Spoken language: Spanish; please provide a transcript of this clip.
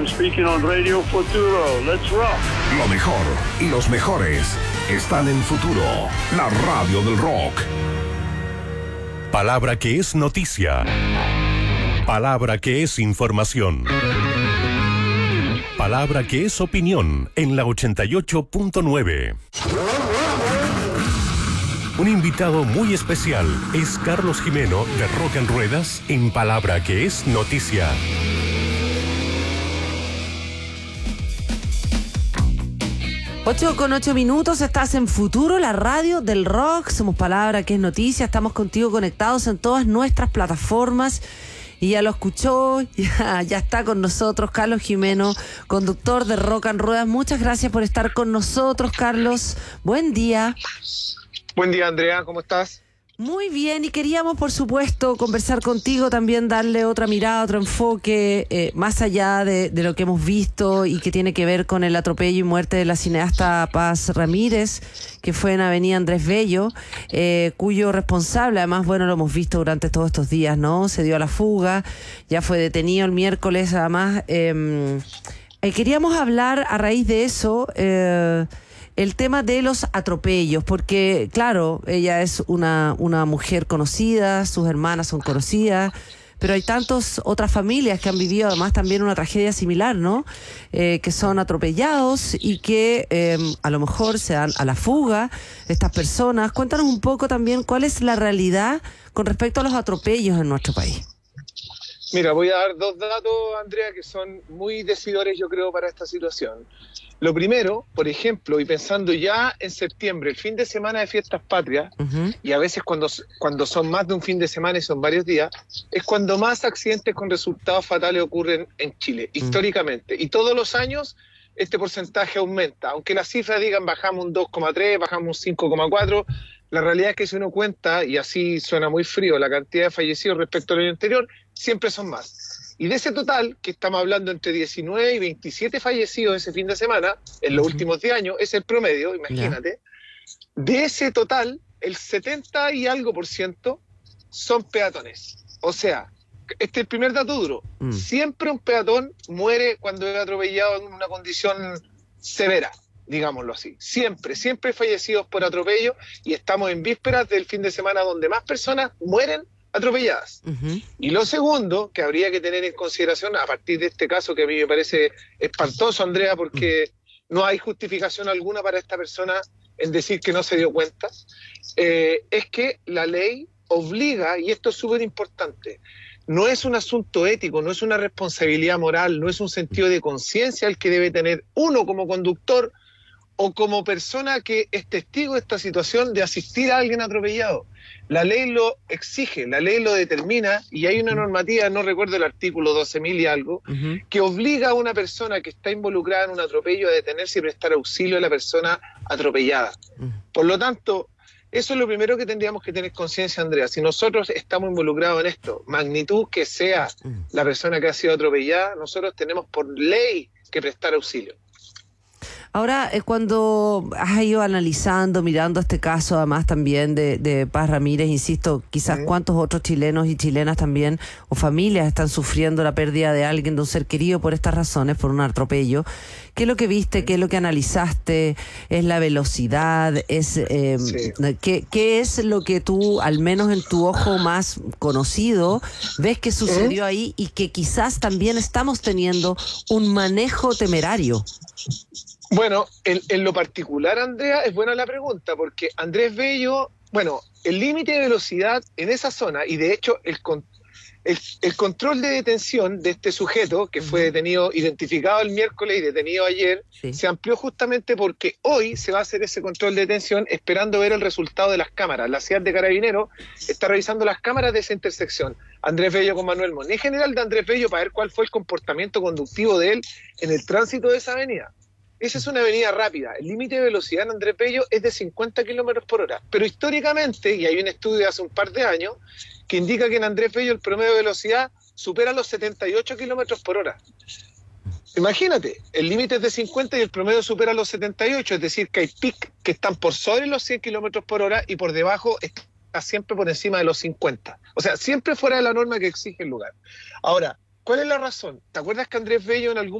I'm speaking on Radio Futuro. Let's rock. Lo mejor y los mejores están en Futuro, la radio del rock. Palabra que es noticia. Palabra que es información. Palabra que es opinión en la 88.9. Un invitado muy especial es Carlos Jimeno de Rock en Ruedas en Palabra que es noticia. Ocho con 8 minutos, estás en Futuro, la radio del rock. Somos Palabra que es noticia, estamos contigo conectados en todas nuestras plataformas. Y ya lo escuchó, ya está con nosotros Carlos Jimeno, conductor de Rock en Ruedas. Muchas gracias por estar con nosotros, Carlos. Buen día. Buen día, Andrea, ¿cómo estás? Muy bien, y queríamos, por supuesto, conversar contigo, también darle otra mirada, otro enfoque, más allá de lo que hemos visto y que tiene que ver con el atropello y muerte de la cineasta Paz Ramírez, que fue en Avenida Andrés Bello, cuyo responsable, además, bueno, lo hemos visto durante todos estos días, ¿no? Se dio a la fuga, ya fue detenido el miércoles, además. Queríamos hablar a raíz de eso, el tema de los atropellos, porque claro, ella es una mujer conocida, sus hermanas son conocidas, pero hay tantas otras familias que han vivido además también una tragedia similar, ¿no? Que son atropellados y que a lo mejor se dan a la fuga estas personas. Cuéntanos un poco también cuál es la realidad con respecto a los atropellos en nuestro país. Mira, voy a dar dos datos, Andrea, que son muy decidores, yo creo, para esta situación. Lo primero, por ejemplo, y pensando ya en septiembre, el fin de semana de fiestas patrias, y a veces cuando son más de un fin de semana y son varios días, es cuando más accidentes con resultados fatales ocurren en Chile, históricamente. Y todos los años este porcentaje aumenta. Aunque las cifras digan bajamos un 2,3, bajamos un 5,4, la realidad es que si uno cuenta, y así suena muy frío, la cantidad de fallecidos respecto al año anterior, siempre son más. Y de ese total, que estamos hablando entre 19 y 27 fallecidos ese fin de semana, en los últimos 10 años, es el promedio, imagínate. De ese total, el 70 y algo % son peatones. O sea, este es el primer dato duro. Siempre un peatón muere cuando es atropellado en una condición severa, digámoslo así. Siempre hay fallecidos por atropello y estamos en vísperas del fin de semana donde más personas mueren atropelladas. Y lo segundo que habría que tener en consideración a partir de este caso, que a mí me parece espantoso, Andrea, porque no hay justificación alguna para esta persona en decir que no se dio cuenta, es que la ley obliga, y esto es súper importante, no es un asunto ético, no es una responsabilidad moral, no es un sentido de conciencia el que debe tener uno como conductor o como persona que es testigo de esta situación de asistir a alguien atropellado. La ley lo exige, la ley lo determina, y hay una normativa, no recuerdo el artículo 12.000 y algo, que obliga a una persona que está involucrada en un atropello a detenerse y prestar auxilio a la persona atropellada. Por lo tanto, eso es lo primero que tendríamos que tener conciencia, Andrea. Si nosotros estamos involucrados en esto, magnitud que sea la persona que ha sido atropellada, nosotros tenemos por ley que prestar auxilio. Ahora, cuando has ido analizando, mirando este caso, además también de Paz Ramírez, insisto, quizás cuántos otros chilenos y chilenas también, o familias, están sufriendo la pérdida de alguien, de un ser querido por estas razones, por un atropello. ¿Qué es lo que viste? ¿Qué es lo que analizaste? ¿Es la velocidad? ¿Qué es lo que tú, al menos en tu ojo más conocido, ves que sucedió ahí y que quizás también estamos teniendo un manejo temerario? Bueno, en lo particular, Andrea, es buena la pregunta, porque Andrés Bello, bueno, el límite de velocidad en esa zona, y de hecho el control de detención de este sujeto, que fue detenido, identificado el miércoles y detenido ayer, se amplió justamente porque hoy se va a hacer ese control de detención esperando ver el resultado de las cámaras. La ciudad de Carabineros está revisando las cámaras de esa intersección. Andrés Bello con Manuel Moni, general de Andrés Bello, para ver cuál fue el comportamiento conductivo de él en el tránsito de esa avenida. Esa es una avenida rápida. El límite de velocidad en Andrés Bello es de 50 kilómetros por hora. Pero históricamente, y hay un estudio de hace un par de años, que indica que en Andrés Bello el promedio de velocidad supera los 78 kilómetros por hora. Imagínate, el límite es de 50 y el promedio supera los 78, es decir, que hay pic que están por sobre los 100 kilómetros por hora y por debajo está siempre por encima de los 50. O sea, siempre fuera de la norma que exige el lugar. Ahora, ¿cuál es la razón? ¿Te acuerdas que Andrés Bello en algún